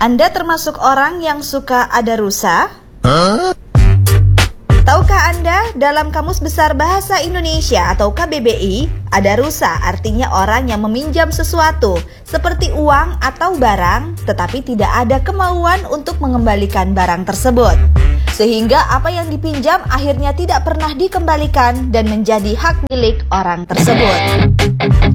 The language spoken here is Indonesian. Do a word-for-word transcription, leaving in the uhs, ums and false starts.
Anda termasuk orang yang suka ada rusa? Huh? Tahukah Anda, dalam Kamus Besar Bahasa Indonesia atau K B B I, ada rusa artinya orang yang meminjam sesuatu seperti uang atau barang, tetapi tidak ada kemauan untuk mengembalikan barang tersebut. Sehingga apa yang dipinjam akhirnya tidak pernah dikembalikan dan menjadi hak milik orang tersebut.